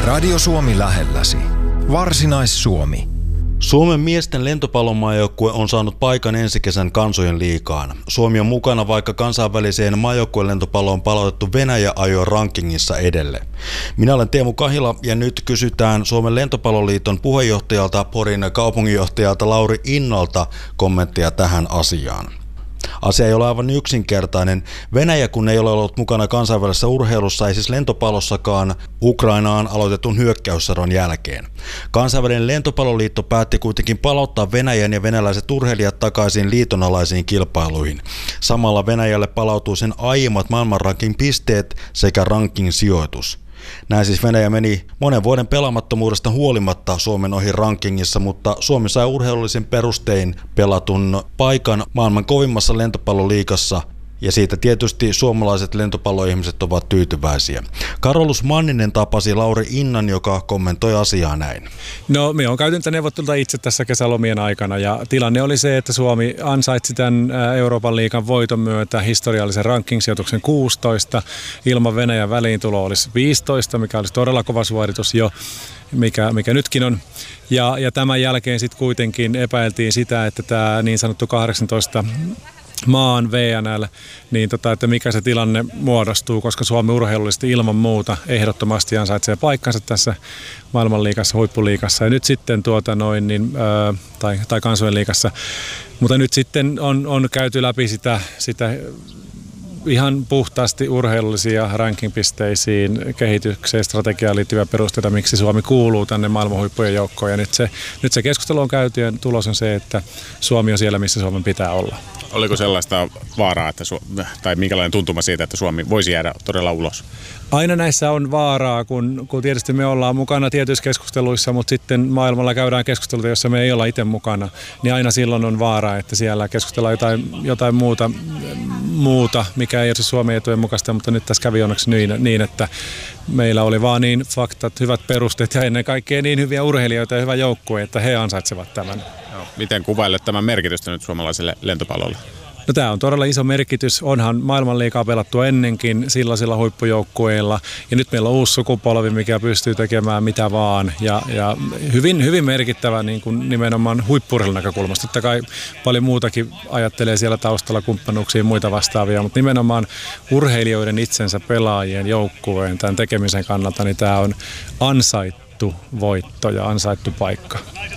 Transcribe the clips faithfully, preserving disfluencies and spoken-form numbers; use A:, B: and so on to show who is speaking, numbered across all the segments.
A: Radio Suomi lähelläsi. Varsinais-Suomi.
B: Suomen miesten lentopallomaajoukkue on saanut paikan ensi kesän kansojen liigaan. Suomi on mukana, vaikka kansainväliseen maajoukkuelentopalloon on palautettu Venäjä ajoi rankingissa edelle. Minä olen Teemu Kahila ja nyt kysytään Suomen lentopalloliiton puheenjohtajalta, Porin kaupunginjohtajalta Lauri Innolta kommenttia tähän asiaan. Asia ei ole aivan yksinkertainen. Venäjä, kun ei ole ollut mukana kansainvälisessä urheilussa, ei siis lentopallossakaan Ukrainaan aloitetun hyökkäyssodan jälkeen. Kansainvälinen lentopalloliitto päätti kuitenkin palauttaa Venäjän ja venäläiset urheilijat takaisin liitonalaisiin kilpailuihin. Samalla Venäjälle palautuu sen aiemmat maailmanrankin pisteet sekä ranking sijoitus. Näin siis Venäjä meni monen vuoden pelaamattomuudesta huolimatta Suomen ohi rankingissa, mutta Suomi sai urheilullisen perustein pelatun paikan maailman kovimmassa lentopalloliigassa, ja siitä tietysti suomalaiset lentopalloihmiset ovat tyytyväisiä. Karolus Manninen tapasi Lauri Innan, joka kommentoi asiaa näin.
C: No, me on käyty tätä neuvottelua itse tässä kesälomien aikana, ja tilanne oli se, että Suomi ansaitsi tämän Euroopan liigan voiton myötä historiallisen ranking-sijoituksen kuusitoista. Ilman Venäjän väliintulo olisi viisitoista, mikä olisi todella kova suoritus jo, mikä, mikä nytkin on. Ja, ja tämän jälkeen sitten kuitenkin epäiltiin sitä, että tämä niin sanottu kahdeksantoista maan V N L, niin tota, että mikä se tilanne muodostuu, koska Suomi urheilullisesti ilman muuta ehdottomasti ansaitsee paikkansa tässä maailmanliigassa, huippuliigassa ja nyt sitten tuota noin, niin, ää, tai, tai kansainliigassa. Mutta nyt sitten on, on käyty läpi sitä, sitä ihan puhtaasti urheilullisia ranking-pisteisiin, kehitykseen, strategiaan liittyviä perusteita, miksi Suomi kuuluu tänne maailman huippujen joukkoon. Ja nyt se, nyt se keskustelu on käyty ja tulos on se, että Suomi on siellä, missä Suomen pitää olla.
D: Oliko sellaista vaaraa, että Su- tai minkälainen tuntuma siitä, että Suomi voisi jäädä todella ulos?
C: Aina näissä on vaaraa, kun, kun tietysti me ollaan mukana tietyissä keskusteluissa, mutta sitten maailmalla käydään keskusteluita, jossa me ei olla itse mukana, niin aina silloin on vaaraa, että siellä keskustellaan jotain, jotain muuta, muuta, mikä ei ole Suomen etujen mukaista, mutta nyt tässä kävi onneksi niin, niin, että meillä oli vaan niin faktat, hyvät perusteet ja ennen kaikkea niin hyviä urheilijoita ja hyvä joukkue, että he ansaitsevat tämän.
D: Miten kuvailet tämän merkitystä nyt suomalaiselle lentopallolle?
C: No, tämä on todella iso merkitys. Onhan maailmanliigaa pelattu ennenkin sellaisilla huippujoukkueilla. Ja nyt meillä on uusi sukupolvi, mikä pystyy tekemään mitä vaan. Ja, ja hyvin, hyvin merkittävä niin kuin nimenomaan huippu-urheilun näkökulmasta. Totta kai paljon muutakin ajattelee siellä taustalla kumppanuuksia ja muita vastaavia. Mutta nimenomaan urheilijoiden itsensä pelaajien joukkueen tämän tekemisen kannalta, niin tämä on ansaittu voitto ja ansaittu paikka.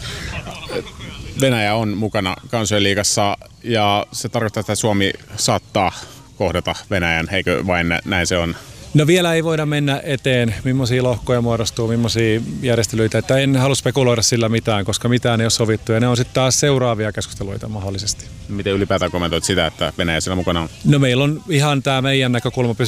D: Venäjä on mukana kansainliigassa ja se tarkoittaa, että Suomi saattaa kohdata Venäjän, eikö vain näin se on?
C: No, vielä ei voida mennä eteen, millaisia lohkoja muodostuu, millaisia järjestelyitä, että en halua spekuloida sillä mitään, koska mitään ei ole sovittu ja ne on sitten taas seuraavia keskusteluita mahdollisesti.
D: Miten ylipäätään kommentoit sitä, että Venäjä siellä mukana on?
C: No, meillä on ihan tämä meidän näkökulma